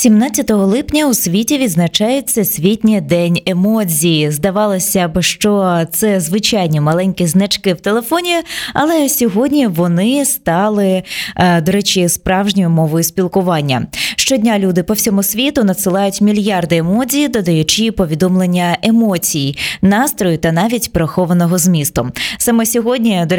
17 липня у світі відзначається Всесвітній день емодзі. Здавалося б, що це звичайні маленькі значки в телефоні, але сьогодні вони стали, до речі, справжньою мовою спілкування. Щодня люди по всьому світу надсилають мільярди емодзі, додаючи повідомлення емоцій, настрою та навіть прихованого змісту. Саме сьогодні, до